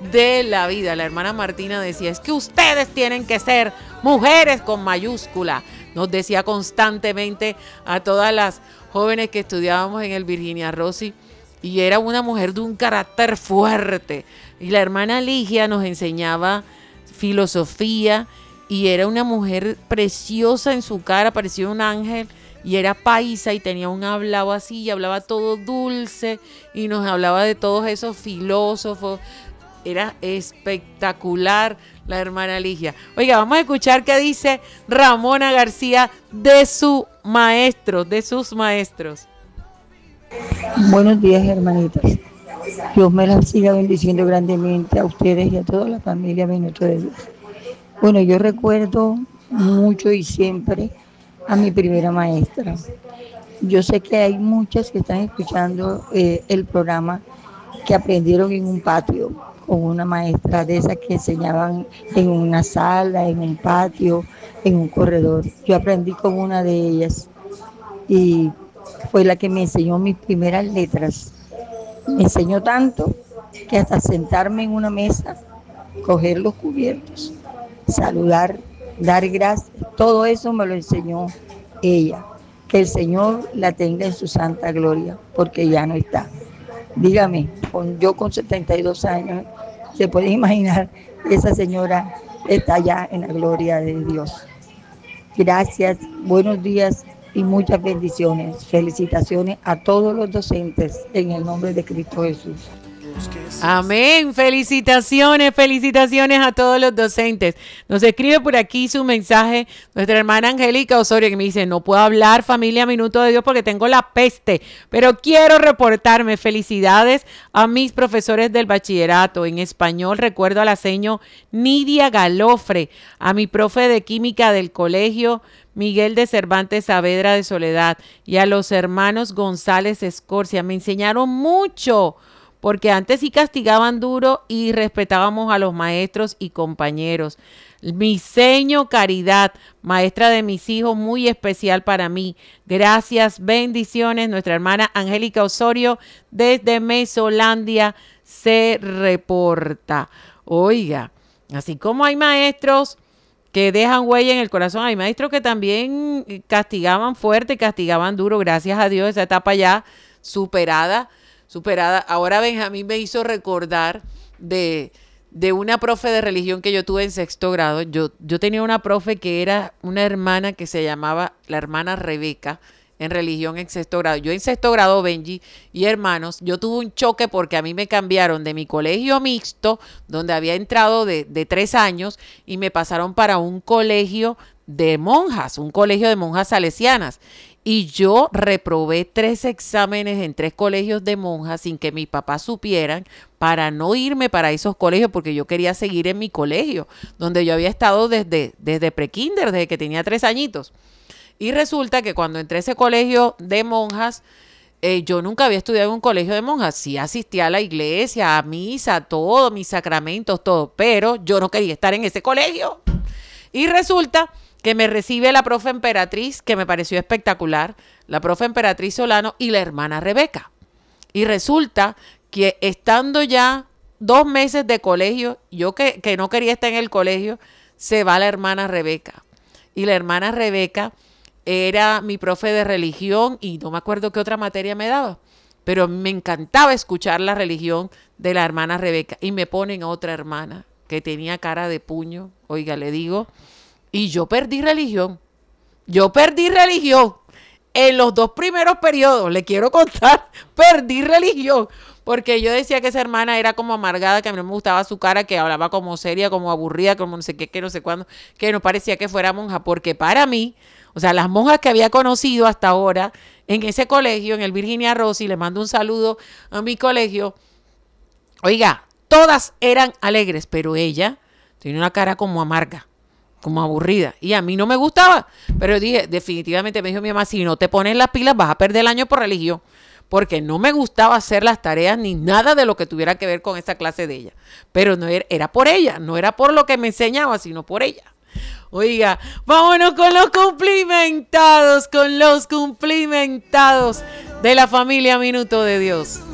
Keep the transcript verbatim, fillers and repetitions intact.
de la vida. La hermana Martina decía, es que ustedes tienen que ser mujeres con mayúscula. Nos decía constantemente a todas las jóvenes que estudiábamos en el Virginia Rossi, y era una mujer de un carácter fuerte. Y la hermana Ligia nos enseñaba filosofía, y era una mujer preciosa en su cara, parecía un ángel, y era paisa y tenía un hablado así, y hablaba todo dulce, y nos hablaba de todos esos filósofos. Era espectacular la hermana Ligia. Oiga, vamos a escuchar qué dice Ramona García de su maestro, de sus maestros. Buenos días, hermanitas. Dios me las siga bendiciendo grandemente a ustedes y a toda la familia Minuto de Dios. Bueno, yo recuerdo mucho y siempre a mi primera maestra. Yo sé que hay muchas que están escuchando eh, el programa que aprendieron en un patio con una maestra de esas que enseñaban en una sala, en un patio, en un corredor. Yo aprendí con una de ellas y fue la que me enseñó mis primeras letras. Me enseñó tanto que hasta sentarme en una mesa, coger los cubiertos, saludar, dar gracias, todo eso me lo enseñó ella. Que el Señor la tenga en su santa gloria, porque ya no está. Dígame, con, yo con setenta y dos años, se puede imaginar, esa señora está ya en la gloria de Dios. Gracias, buenos días y muchas bendiciones. Felicitaciones a todos los docentes en el nombre de Cristo Jesús. Amén, felicitaciones, felicitaciones a todos los docentes. Nos escribe por aquí su mensaje nuestra hermana Angélica Osorio, que me dice, no puedo hablar familia Minuto de Dios porque tengo la peste, pero quiero reportarme. Felicidades a mis profesores del bachillerato. En español recuerdo a la seño Nidia Galofre, a mi profe de química del colegio Miguel de Cervantes Saavedra de Soledad, y a los hermanos González Escorcia. Me enseñaron mucho, porque antes sí castigaban duro y respetábamos a los maestros y compañeros. Mi seño Caridad, maestra de mis hijos, muy especial para mí. Gracias, bendiciones. Nuestra hermana Angélica Osorio desde Mesolandia se reporta. Oiga, así como hay maestros que dejan huella en el corazón, hay maestros que también castigaban fuerte, castigaban duro. Gracias a Dios, esa etapa ya superada. Superada. Ahora Benjamín me hizo recordar de, de una profe de religión que yo tuve en sexto grado. Yo, yo tenía una profe que era una hermana que se llamaba la hermana Rebeca en religión en sexto grado. Yo en sexto grado, Benji y hermanos, yo tuve un choque porque a mí me cambiaron de mi colegio mixto, donde había entrado de, de tres años, y me pasaron para un colegio de monjas, un colegio de monjas salesianas. Y yo reprobé tres exámenes en tres colegios de monjas sin que mis papás supieran, para no irme para esos colegios, porque yo quería seguir en mi colegio, donde yo había estado desde, desde prekinder, desde que tenía tres añitos. Y resulta que cuando entré a ese colegio de monjas, eh, yo nunca había estudiado en un colegio de monjas. Sí asistía a la iglesia, a misa, todo, mis sacramentos, todo, pero yo no quería estar en ese colegio. Y resulta que me recibe la profe Emperatriz, que me pareció espectacular, la profe Emperatriz Solano y la hermana Rebeca. Y resulta que estando ya dos meses de colegio, yo que, que no quería estar en el colegio, se va la hermana Rebeca. Y la hermana Rebeca era mi profe de religión y no me acuerdo qué otra materia me daba, pero me encantaba escuchar la religión de la hermana Rebeca. Y me ponen a otra hermana que tenía cara de puño, oiga, le digo, y yo perdí religión. Yo perdí religión. En los dos primeros periodos, le quiero contar, perdí religión. Porque yo decía que esa hermana era como amargada, que a mí no me gustaba su cara, que hablaba como seria, como aburrida, como no sé qué, que no sé cuándo, que no parecía que fuera monja. Porque para mí, o sea, las monjas que había conocido hasta ahora en ese colegio, en el Virginia Rossi, le mando un saludo a mi colegio, oiga, todas eran alegres, pero ella tiene una cara como amarga, como aburrida, y a mí no me gustaba, pero dije, definitivamente, me dijo mi mamá, si no te pones las pilas vas a perder el año por religión, porque no me gustaba hacer las tareas ni nada de lo que tuviera que ver con esa clase de ella, pero no era, era por ella, no era por lo que me enseñaba, sino por ella. Oiga, vámonos con los cumplimentados, con los cumplimentados de la familia Minuto de Dios.